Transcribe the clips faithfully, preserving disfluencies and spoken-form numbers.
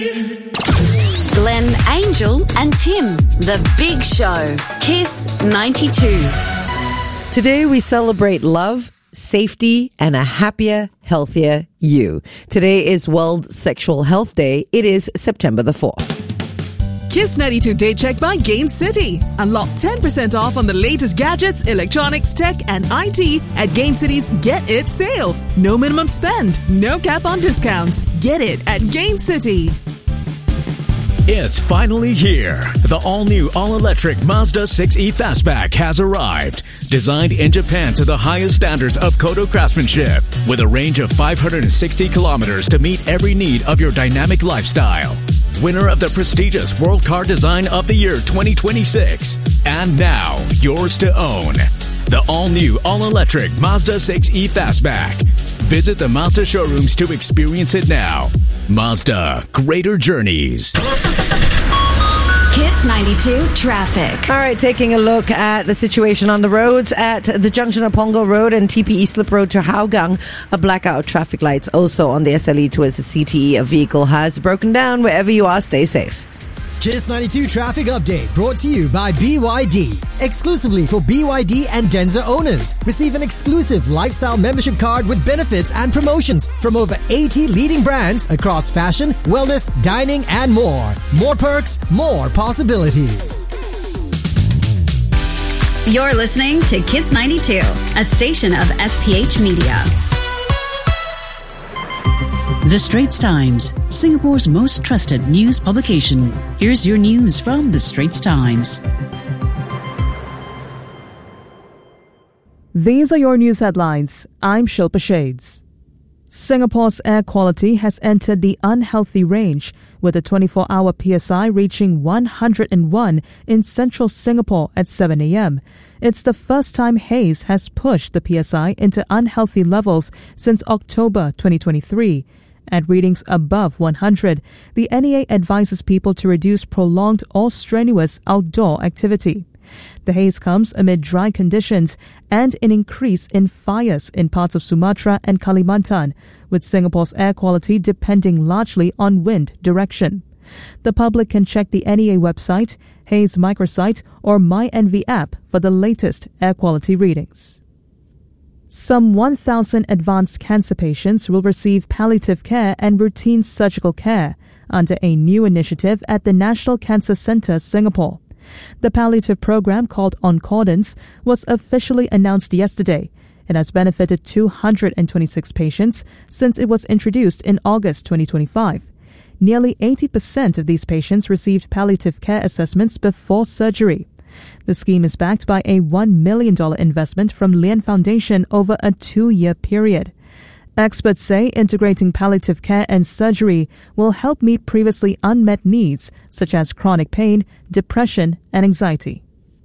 Glenn, Angel and Tim, The Big Show, Kiss ninety-two. Today we celebrate love, safety, and a happier, healthier you. Today is World Sexual Health Day. It is September the fourth. Kiss ninety-two Day Check by Gain City. Unlock ten percent off on the latest gadgets, electronics, tech, and I T at Gain City's Get It sale. No minimum spend, no cap on discounts. Get it at Gain City. It's finally here. The all-new, all-electric Mazda six E Fastback has arrived. Designed in Japan to the highest standards of Kodo craftsmanship, with a range of five hundred sixty kilometers to meet every need of your dynamic lifestyle. Winner of the prestigious World Car Design of the Year twenty twenty-six. And now, yours to own. The all-new, all-electric Mazda six E Fastback. Visit the Mazda showrooms to experience it now. Mazda, greater journeys. Kiss ninety-two traffic. All right, taking a look at the situation on the roads at the junction of Pongo Road and T P E Slip Road to Hougang. A blackout traffic lights also on the S L E towards the C T E. A vehicle has broken down. Wherever you are, stay safe. Kiss ninety-two Traffic Update brought to you by B Y D. Exclusively for B Y D and Denza owners. Receive an exclusive lifestyle membership card with benefits and promotions from over eighty leading brands across fashion, wellness, dining, and more. More perks, more possibilities. You're listening to Kiss ninety-two, a station of S P H Media. The Straits Times, Singapore's most trusted news publication. Here's your news from The Straits Times. These are your news headlines. I'm Shilpa Shades. Singapore's air quality has entered the unhealthy range, with the twenty-four hour P S I reaching one hundred one in central Singapore at seven a.m. It's the first time haze has pushed the P S I into unhealthy levels since October twenty twenty-three. At readings above one hundred, the N E A advises people to reduce prolonged or strenuous outdoor activity. The haze comes amid dry conditions and an increase in fires in parts of Sumatra and Kalimantan, with Singapore's air quality depending largely on wind direction. The public can check the N E A website, Haze microsite, or MyNV app for the latest air quality readings. Some one thousand advanced cancer patients will receive palliative care and routine surgical care under a new initiative at the National Cancer Centre, Singapore. The palliative program, called Oncordance, was officially announced yesterday. It has benefited two hundred twenty-six patients since it was introduced in August twenty twenty-five. Nearly eighty percent of these patients received palliative care assessments before surgery. The scheme is backed by a one million dollars investment from Lian Foundation over a two-year period. Experts say integrating palliative care and surgery will help meet previously unmet needs such as chronic pain, depression, and anxiety.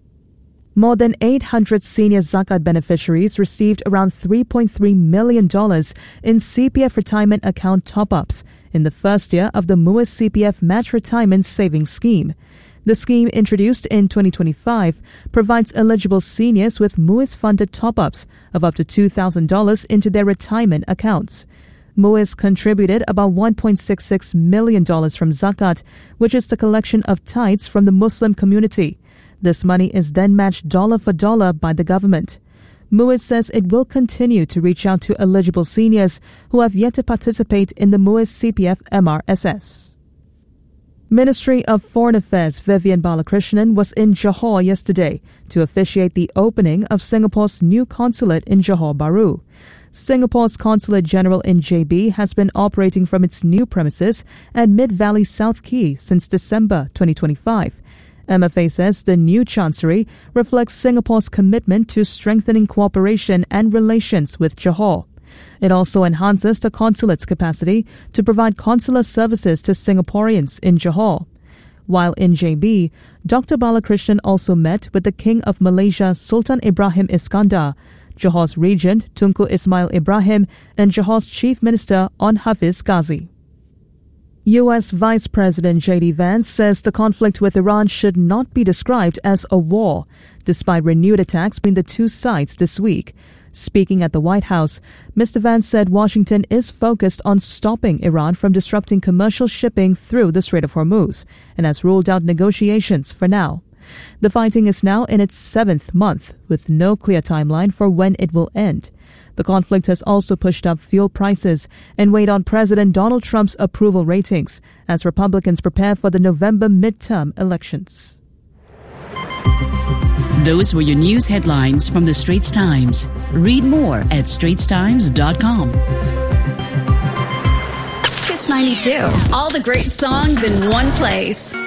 More than eight hundred senior Zakat beneficiaries received around three point three million dollars in C P F retirement account top-ups in the first year of the MUIS C P F Match Retirement Savings Scheme. The scheme, introduced in twenty twenty-five, provides eligible seniors with MUIS-funded top-ups of up to two thousand dollars into their retirement accounts. MUIS contributed about one point six six million dollars from Zakat, which is the collection of tithes from the Muslim community. This money is then matched dollar for dollar by the government. MUIS says it will continue to reach out to eligible seniors who have yet to participate in the MUIS C P F M R S S. Ministry of Foreign Affairs Vivian Balakrishnan was in Johor yesterday to officiate the opening of Singapore's new consulate in Johor Bahru. Singapore's Consulate General in J B has been operating from its new premises at Mid-Valley South Quay since December twenty twenty-five. M F A says the new chancery reflects Singapore's commitment to strengthening cooperation and relations with Johor. It also enhances the consulate's capacity to provide consular services to Singaporeans in Johor. While in J B, Doctor Balakrishnan also met with the King of Malaysia Sultan Ibrahim Iskandar, Johor's Regent Tunku Ismail Ibrahim, and Johor's Chief Minister On Hafiz Ghazi. U S Vice President J D Vance says the conflict with Iran should not be described as a war, despite renewed attacks between the two sides this week. Speaking at the White House, Mister Vance said Washington is focused on stopping Iran from disrupting commercial shipping through the Strait of Hormuz and has ruled out negotiations for now. The fighting is now in its seventh month, with no clear timeline for when it will end. The conflict has also pushed up fuel prices and weighed on President Donald Trump's approval ratings as Republicans prepare for the November midterm elections. Those were your news headlines from the Straits Times. Read more at straits times dot com. Kiss ninety-two. All the great songs in one place.